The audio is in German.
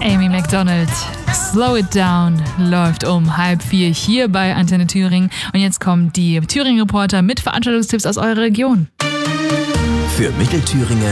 Amy Macdonald, Slow It Down, läuft um 3:30 hier bei Antenne Thüringen. Und jetzt kommen die Thüringen-Reporter mit Veranstaltungstipps aus eurer Region. Für Mittelthüringen